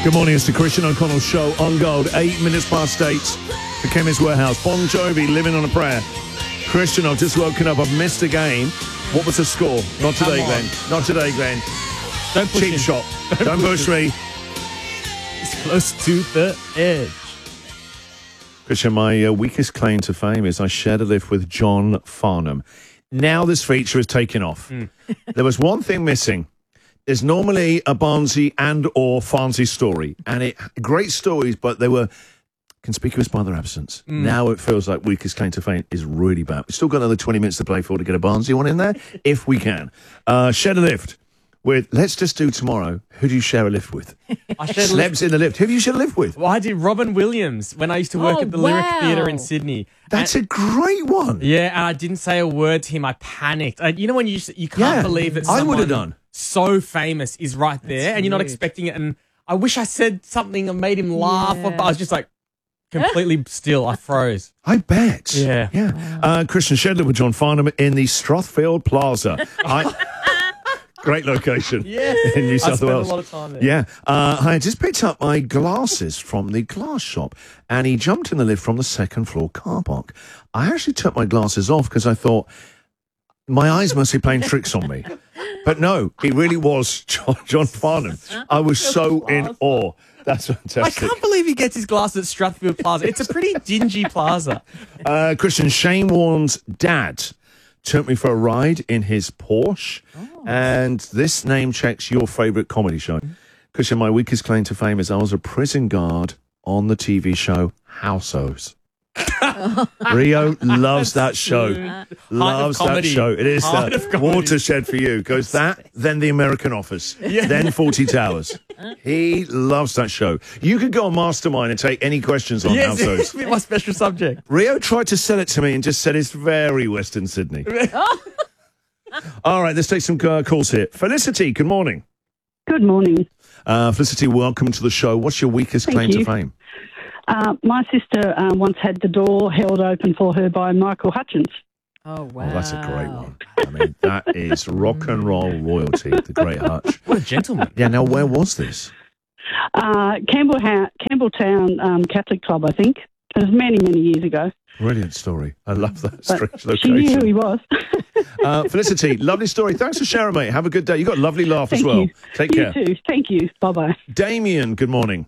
Good morning, it's the Christian O'Connell Show on Gold. 8 minutes past 8. The Chemist Warehouse. Bon Jovi, Living on a Prayer. Christian, I've just woken up. I've missed a game. What was the score? Not today, Glenn. Not today, Glenn. Don't push Cheap him. shot. Don't push me. It's close to the edge. Christian, my weakest claim to fame is I shared a lift with John Farnham. Now this feature is taking off. There was one thing missing. There's normally a Barnsley and or Farnsley story, and great stories, but they were conspicuous by their absence. Now it feels like weakest claim to fame is really bad. We've still got another 20 minutes to play for to get a Barnsley one in there, if we can. Share a lift with, let's just do tomorrow, who do you share a lift with? I shared a lift. Celebs in the lift. Who do you share a lift with? Well, I did Robin Williams when I used to work at the Lyric Theatre in Sydney. That's a great one. Yeah, and I didn't say a word to him. I panicked. You know when you can't believe that I someone would have done. so famous is right there and you're not expecting it. And I wish I said something and made him laugh. Yeah. But I was just like completely still. I froze. I bet. Yeah. Yeah. Christian Shedler with John Farnham in the Strathfield Plaza. Great location in New I South spent Wales. a lot of time there. Yeah. I just picked up my glasses from the glass shop and he jumped in the lift from the second floor car park. I actually took my glasses off because I thought my eyes must be playing tricks on me. But no, it really was John Farnham. I was so in awe. That's I fantastic. can't believe he gets his glass at Strathfield Plaza. It's a pretty dingy plaza. Christian, Shane Warne's dad took me for a ride in his Porsche, and this name checks your favourite comedy show. Christian, my weakest claim to fame is I was a prison guard on the TV show Houseos. Rio loves that show. Loves that comedy. show. It is Heart of the comedy. watershed for you. Goes that, then The American Office, then 40 Towers. He loves that show. You could go on Mastermind and take any questions on Yes, Houseos. it's my special subject. Rio tried to sell it to me and just said it's very Western Sydney. All right, let's take some calls here. Felicity, good morning. Good morning. Felicity, welcome to the show. What's your weakest Thank claim you. to fame? My sister once had the door held open for her by Michael Hutchins. Oh, wow. Oh, that's a great one. I mean, that is rock and roll royalty, the great Hutch. What a gentleman. Yeah, now where was this? Campbelltown Catholic Club, I think. It was many, many years ago. Brilliant story. I love that But strange she knew who he location. was. Felicity, lovely story. Thanks for sharing, mate. Have a good day. You got a lovely laugh as Thank well. you. Take You care. too. Thank you. Bye-bye. Damien, good morning.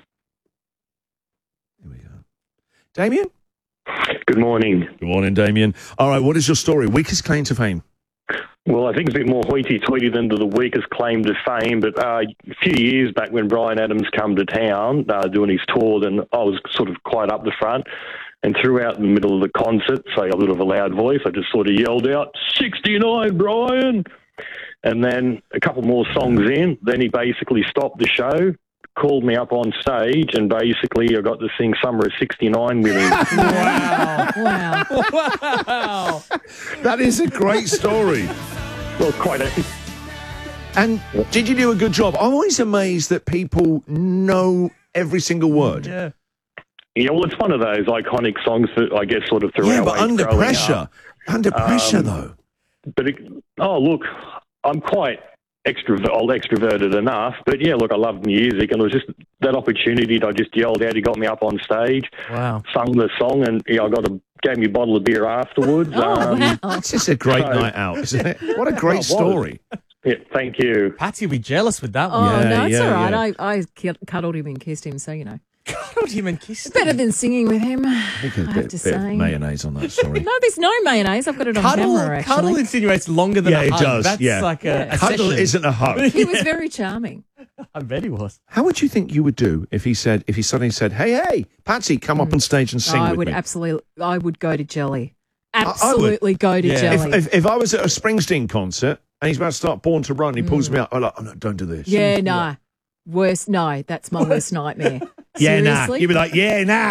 Here we go. Damien? Good morning. Good morning, Damien. All right, what is your story? Weakest claim to fame? Well, I think it's a bit more hoity-toity than the weakest claim to fame, but a few years back when Bryan Adams come to town doing his tour, then I was sort of quite up the front, and throughout the middle of the concert, say a bit of a loud voice, I just sort of yelled out, 69, Bryan! And then a couple more songs in, then he basically stopped the show, called me up on stage, and basically I got to sing Summer of 69 with him. Wow. Wow. That is a great story. Well, quite a... And did you do a good job? I'm always amazed that people know every single word. Yeah. Yeah, well, it's one of those iconic songs that I guess sort of throughout. Yeah, but under pressure. Under pressure, though. But look, I'm quite extroverted enough. But yeah, look, I love music, and it was just that opportunity that I just yelled out. He got me up on stage, Wow. sung the song, and I gave me a bottle of beer afterwards. It's just a great night out, isn't it? What a great story. Yeah, thank you. Patsy will be jealous with that Oh, one. Yeah, no, it's yeah, all right. yeah. I cuddled him and kissed him, so, you know. Cuddled him and kissed It's better than singing with him, I I think a have to bit of say. mayonnaise on that story. No, there's no mayonnaise. I've got it on camera, actually. Cuddle insinuates longer than Yeah, a it hug. does, That's yeah. like a Cuddle session. isn't a hug. He was very charming. I bet he was. How would you think you would do if he suddenly said, hey, Patsy, come up on stage and sing I with would me? absolutely, I would go to Jelly. I would. Absolutely go to Yeah. Jelly. If I was at a Springsteen concert and he's about to start Born to Run, he pulls me up, I'm like, oh, no, don't do this. Yeah, no. No, that's my worst nightmare. Yeah, nah. Seriously? You'd be like, yeah, nah.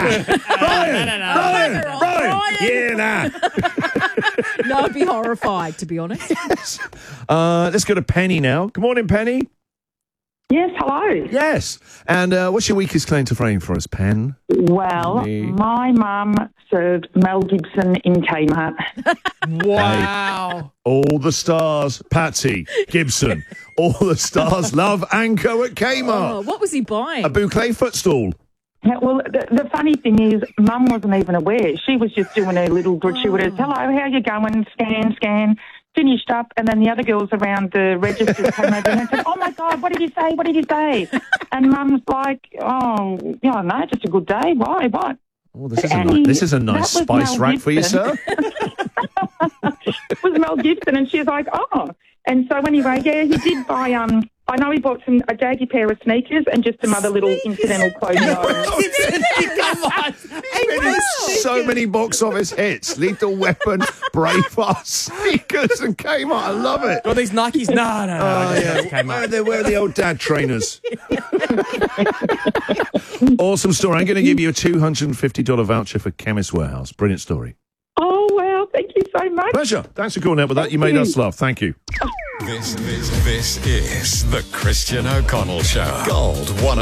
Brian, yeah, nah. No, I'd be horrified, to be honest. Let's go to Penny now. Good morning, Penny. Yeah, Yes, hello. Yes. And what's your weakest claim to fame for us, Pen? Well, my mum served Mel Gibson in Kmart. Wow. All the stars, Patsy, Gibson, all the stars love Anko at Kmart. Oh, what was he buying? A boucle footstool. Yeah, well, the funny thing is, Mum wasn't even aware. She was just doing her little gratuitous, hello, how you going, scan, finished up, and then the other girls around the register came over and said, oh, my God, what did you say? And Mum's like, oh, yeah, no, just a good day. Why, what? Oh, this is a nice spice rack for you, sir. It was Mel Gibson, and she was like, oh. And so anyway, yeah, he did buy, I know he bought a daggy pair of sneakers and just some other little incidental clothing items. So many box office hits. Lethal Weapon, Braveheart, sneakers and Kmart. I love it. Got these Nikes? No. Where are the old dad trainers? Awesome story. I'm going to give you a $250 voucher for Chemist Warehouse. Brilliant story. Oh, wow. Thank you so much. Pleasure. Thanks for calling out with that. You made us laugh. Thank you. This is the Christian O'Connell Show. Gold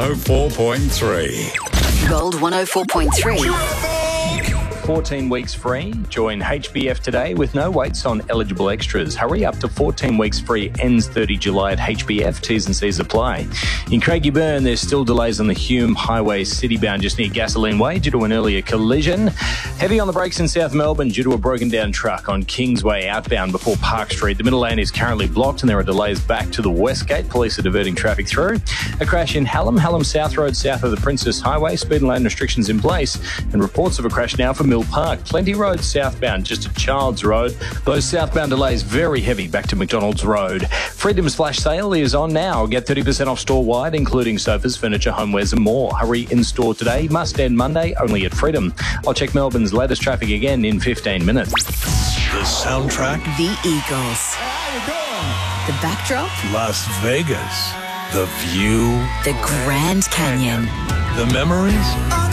104.3. Gold 104.3. 14 weeks free. Join HBF today with no waits on eligible extras. Hurry up to 14 weeks free. Ends 30 July at HBF. T's and C's apply. In Craigieburn, there's still delays on the Hume Highway citybound just near Gasoline Way due to an earlier collision. Heavy on the brakes in South Melbourne due to a broken down truck on Kingsway outbound before Park Street. The middle lane is currently blocked and there are delays back to the West Gate. Police are diverting traffic through. A crash in Hallam South Road south of the Princess Highway. Speed and lane restrictions in place. And reports of a crash now for Mill Park. Plenty Road southbound just at Childs Road. Those southbound delays very heavy back to McDonald's Road. Freedom's flash sale is on now. Get 30% off store-wide, including sofas, furniture, homewares and more. Hurry in store today. Must end Monday, only at Freedom. I'll check Melbourne's latest traffic again in 15 minutes. The soundtrack, The Eagles. The backdrop, Las Vegas. The view, the Grand Canyon. the memories,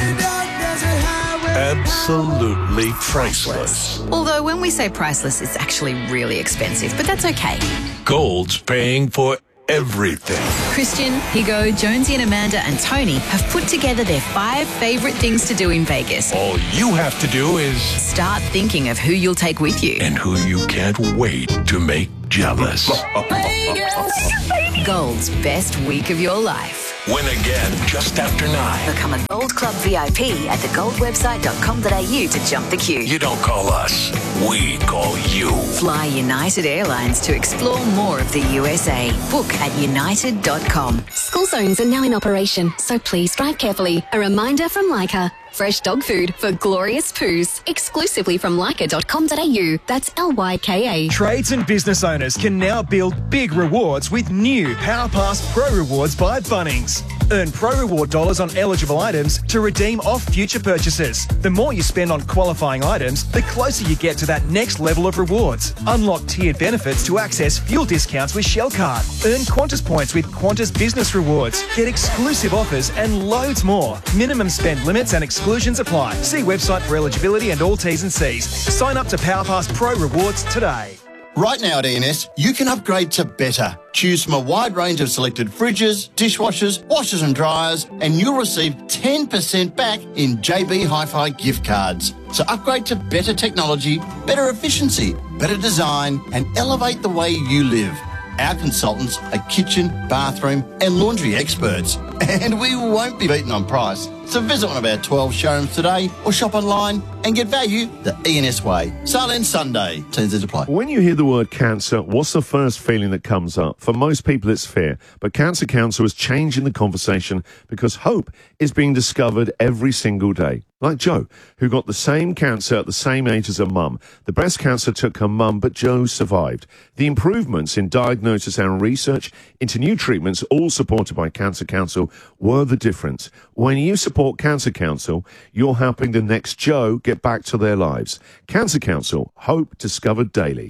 absolutely priceless. Although when we say priceless, it's actually really expensive, but that's okay. Gold's paying for everything. Christian, Higo, Jonesy and Amanda and Tony have put together their 5 favourite things to do in Vegas. All you have to do is Start thinking of who you'll take with you. and who you can't wait to make jealous. Gold's best week of your life. Win again just after 9. Become a Gold Club VIP at thegoldwebsite.com.au to jump the queue. You don't call us, we call you. Fly United Airlines to explore more of the USA. Book at united.com. School zones are now in operation, so please drive carefully. A reminder from Leica. Fresh dog food for glorious poos. Exclusively from leica.com.au. That's LYKA. Trades and business owners can now build big rewards with new PowerPass Pro Rewards by Bunnings. Earn Pro Reward dollars on eligible items to redeem off future purchases. The more you spend on qualifying items, the closer you get to that next level of rewards. Unlock tiered benefits to access fuel discounts with Shell Card. Earn Qantas points with Qantas Business Rewards. Get exclusive offers and loads more. Minimum spend limits and exclusions apply. See website for eligibility and all T's and C's. Sign up to PowerPass Pro Rewards today. Right now at ENS, you can upgrade to better. Choose from a wide range of selected fridges, dishwashers, washers and dryers, and you'll receive 10% back in JB Hi-Fi gift cards. So upgrade to better technology, better efficiency, better design, and elevate the way you live. Our consultants are kitchen, bathroom and laundry experts. And we won't be beaten on price. So visit one of our 12 showrooms today or shop online and get value the ENS way. Sale ends Sunday. Terms apply. When you hear the word cancer, what's the first feeling that comes up? For most people, it's fear. But Cancer Council is changing the conversation because hope is being discovered every single day. Like Joe, who got the same cancer at the same age as her mum. The breast cancer took her mum, but Joe survived. The improvements in diagnosis and research into new treatments, all supported by Cancer Council, were the difference. When you support Cancer Council, you're helping the next Joe get back to their lives. Cancer Council, hope discovered daily.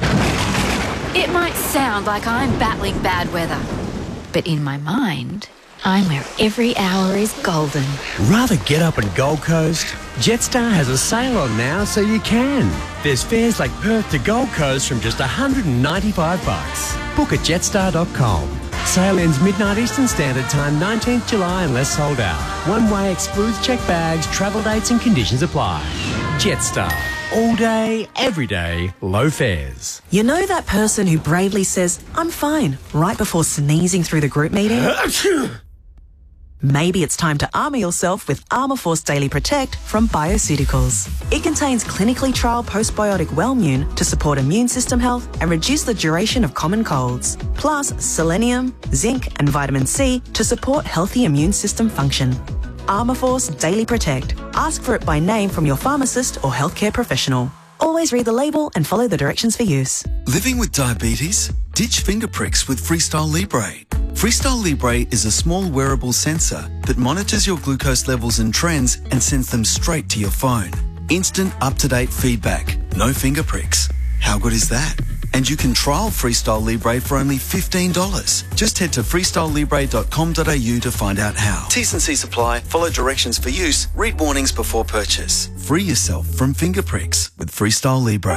It might sound like I'm battling bad weather, but in my mind, I'm where every hour is golden. Rather get up in Gold Coast? Jetstar has a sale on now, so you can. There's fares like Perth to Gold Coast from just $195. Book at jetstar.com. Sale ends midnight Eastern Standard Time, 19th July unless sold out. One way excludes check bags, travel dates and conditions apply. Jetstar. All day, every day, low fares. You know that person who bravely says, "I'm fine," right before sneezing through the group meeting? Maybe it's time to armour yourself with Armour Force Daily Protect from Bioceuticals. It contains clinically trialled postbiotic Wellmune to support immune system health and reduce the duration of common colds. Plus selenium, zinc and vitamin C to support healthy immune system function. Armour Force Daily Protect. Ask for it by name from your pharmacist or healthcare professional. Always read the label and follow the directions for use. Living with diabetes? Ditch finger pricks with Freestyle Libre. Freestyle Libre is a small wearable sensor that monitors your glucose levels and trends and sends them straight to your phone. Instant, up-to-date feedback. No finger pricks. How good is that? And you can trial Freestyle Libre for only $15. Just head to freestylelibre.com.au to find out how. T's and C's apply. Follow directions for use. Read warnings before purchase. Free yourself from finger pricks with Freestyle Libre.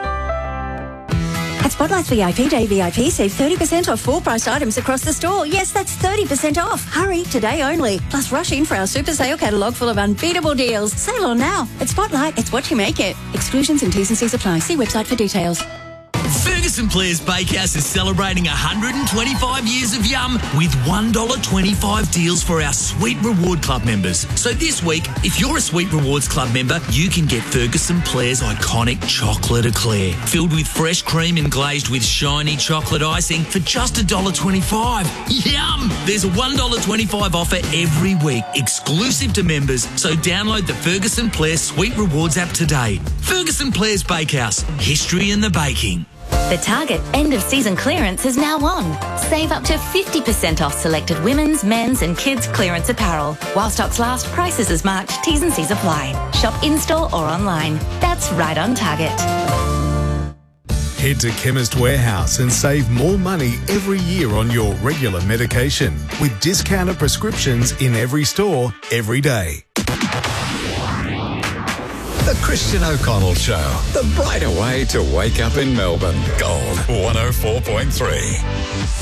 At Spotlight's VIP Day VIP, save 30% off full-priced items across the store. Yes, that's 30% off. Hurry, today only. Plus, rush in for our super sale catalogue full of unbeatable deals. Sale on now. At Spotlight, it's what you make it. Exclusions and T's and C's apply. See website for details. Ferguson Players Bakehouse is celebrating 125 years of yum with $1.25 deals for our Sweet Reward Club members. So this week, if you're a Sweet Rewards Club member, you can get Ferguson Players' iconic chocolate eclair, filled with fresh cream and glazed with shiny chocolate icing for just $1.25. Yum! There's a $1.25 offer every week, exclusive to members, so download the Ferguson Players Sweet Rewards app today. Ferguson Players Bakehouse, history in the baking. The Target end-of-season clearance is now on. Save up to 50% off selected women's, men's and kids' clearance apparel. While stocks last, prices as marked, T's and C's apply. Shop in-store or online. That's right on Target. Head to Chemist Warehouse and save more money every year on your regular medication with discounted prescriptions in every store, every day. The Christian O'Connell Show, the brighter way to wake up in Melbourne. Gold 104.3.